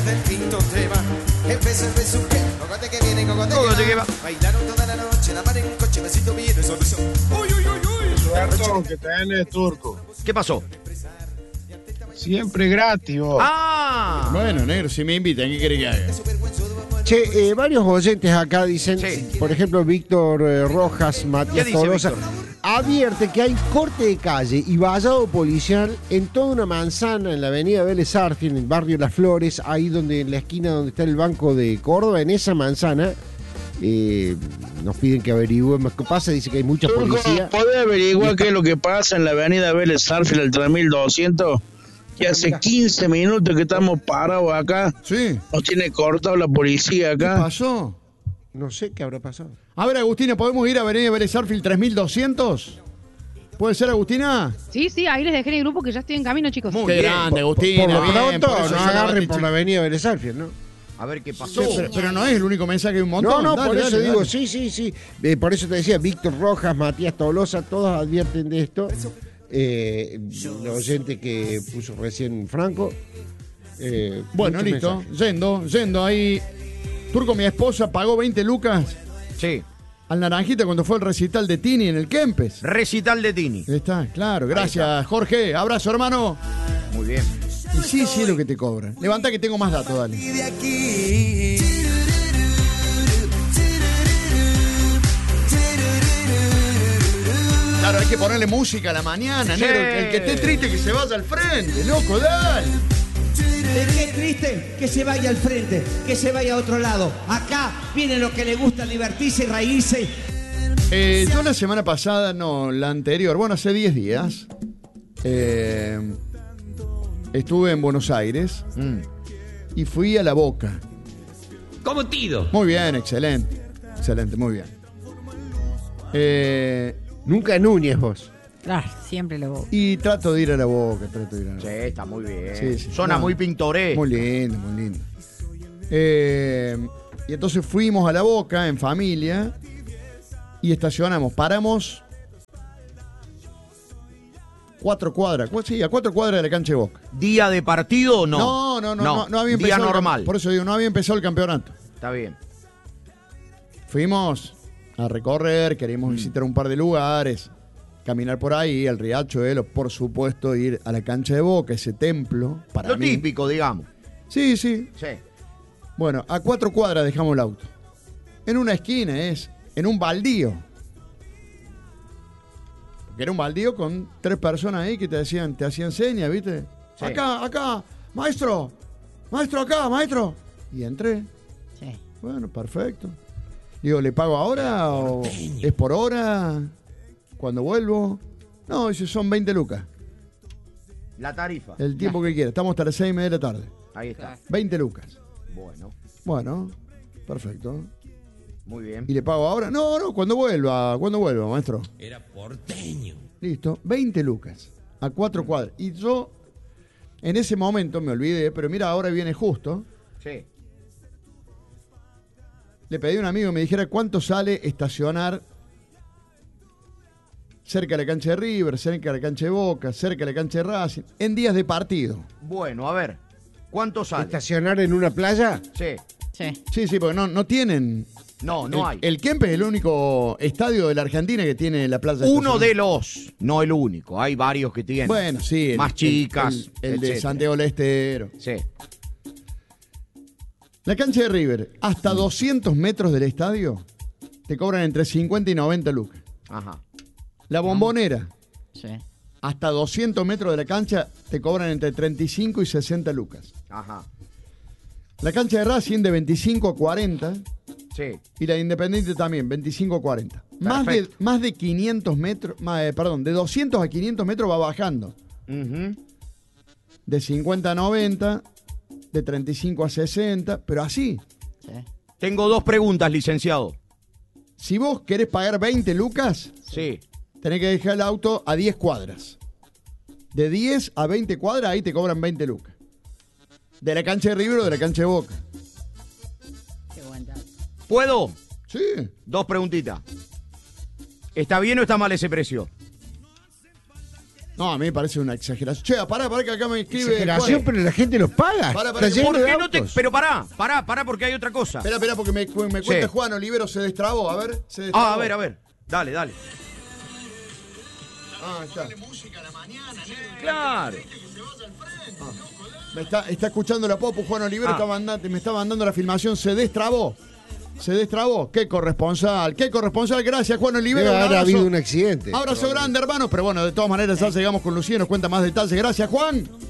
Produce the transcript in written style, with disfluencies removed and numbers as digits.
del quinto tema. Empezó el beso que, cogote que viene, cogote que va. Bailaron toda la noche, la mar en un coche, besito viene, eso, eso. Uy, uy, uy, uy. Suerto que tenés, Turco. ¿Qué pasó? Siempre gratis, vos. Ah. Bueno, negro, si me invitan, ¿qué querés que haga? Che, varios oyentes acá dicen, Sí. por ejemplo, Víctor Rojas, ¿Qué Matías dice Tolosa, Víctor? advierte que hay corte de calle y vallado policial en toda una manzana en la avenida Vélez Arfi, en el barrio Las Flores, ahí donde en la esquina donde está el Banco de Córdoba, en esa manzana. Nos piden que averigüemos qué pasa, dice que hay mucha policía. ¿Podés averiguar qué es lo que pasa en la avenida Vélez Sarsfield, el 3200? Que hace 15 minutos que estamos parados acá. Sí. Nos tiene cortado la policía ¿Qué acá. pasó? No sé qué habrá pasado. A ver, Agustina, ¿podemos ir a Avenida Vélez Sarsfield 3200? ¿Puede ser, Agustina? Sí, ahí les dejé en el grupo que ya estoy en camino, chicos. Muy Qué bien. grande, Agustina. Por lo bien, pronto, por eso no se la agarren bate, por chico. la avenida Vélez Arfi, ¿no? A ver qué pasó. Sí, pero no es el único mensaje, hay un montón. No, Dale, por eso dale, digo, dale. sí. Por eso te decía, Víctor Rojas, Matías Tolosa, todos advierten de esto. El oyente que puso recién Franco. Bueno, muchos listo. mensajes. Yendo ahí. Turco, mi esposa pagó 20 lucas Sí. al Naranjita cuando fue al recital de Tini en el Kempes. Recital de Tini. Ahí está, claro. Gracias, Jorge. Abrazo, hermano. Muy bien. Y sí es lo que te cobran. Levanta que tengo más datos, dale. Y de aquí. Claro, hay que ponerle música a la mañana, Sí. negro. El que esté triste que se vaya al frente, loco, dale. ¿De qué triste? Que se vaya al frente, que se vaya a otro lado. Acá viene lo que le gusta, divertirse y reírse. Yo la semana pasada, no, la anterior, bueno, hace 10 días, estuve en Buenos Aires y fui a La Boca. Como Tido. Muy bien, excelente. Excelente, muy bien. Nunca Núñez vos. Claro, siempre lo voy. Y trato de ir a La Boca, Sí, está muy bien. Sí. Zona No, muy pintoresca. Muy lindo, muy lindo. Y entonces fuimos a La Boca en familia y estacionamos. Paramos 4 cuadras. Sí, a 4 cuadras de la cancha de Boca. ¿Día de partido o no? No había Día empezado. normal. Por eso digo, no había empezado el campeonato. Está bien. Fuimos a recorrer, queríamos visitar un par de lugares, caminar por ahí, al Riachuelo, por supuesto, ir a la cancha de Boca, ese templo, para Lo mí. típico, digamos. Sí. Sí. Bueno, a 4 cuadras dejamos el auto. En una esquina en un baldío. Que era un baldío con 3 personas ahí que te hacían señas, ¿viste? Sí. Acá, maestro, acá, maestro. Y entré. Sí. Bueno, perfecto. Digo, ¿le pago ahora o es por hora? ¿Cuando vuelvo? No, dice, son 20 lucas. La tarifa. El tiempo que quiera. Estamos hasta las 6:30 de la tarde. Ahí está. 20 lucas. Bueno, Bueno, perfecto. muy bien. ¿Y le pago ahora? No, cuando vuelva, maestro. Era porteño. Listo, 20 lucas. A 4 cuadras. Y yo, en ese momento me olvidé, pero mira, ahora viene justo. Sí. Le pedí a un amigo que me dijera cuánto sale estacionar cerca de la cancha de River, cerca de la cancha de Boca, cerca de la cancha de Racing, en días de partido. Bueno, a ver. ¿Cuánto sale? ¿Estacionar en una playa? Sí. Sí. Sí, porque no tienen. No hay. El Kempes es el único estadio de la Argentina que tiene la playa. Uno de estacionada. los, no el único. Hay varios que tienen. Bueno, sí. Más chicas. El de etcétera. Santiago del Estero. Sí. La cancha de River, hasta 200 metros del estadio, te cobran entre 50 y 90 lucas. Ajá. La Bombonera, Sí. hasta 200 metros de la cancha, te cobran entre 35 y 60 lucas. Ajá. La cancha de Racing de 25 a 40 Sí. y la de Independiente también, 25 a 40. Perfecto. Más de 500 metros, de 200 a 500 metros va bajando. Ujú. De 50 a 90, de 35 a 60, pero así. Sí. Tengo 2 preguntas, licenciado. Si vos querés pagar 20 lucas, Sí. tenés que dejar el auto a 10 cuadras. De 10 a 20 cuadras, ahí te cobran 20 lucas. De la cancha de River o de la cancha de Boca. Qué buen dato. ¿Puedo? Sí. 2 preguntitas. ¿Está bien o está mal ese precio? No, a mí me parece una exageración. Che, pará, que acá me escribe. Exageración, pero la gente los paga. Pará, Está lleno ¿Por de qué no te.? autos. Pero pará, porque hay otra cosa. Espera, porque me cuenta Juan Olivero, se destrabó. A ver, se destrabó. Ah, a ver. Dale. Ah, está. Claro. Me está escuchando la Popu, Juan Olivero me está mandando la filmación, se destrabó. Qué corresponsal. Gracias, Juan Olivero. Debe Un haber abrazo. habido un accidente. Abrazo grande, hermano. Pero bueno, de todas maneras, ya llegamos con Lucía, nos cuenta más detalles. Gracias, Juan.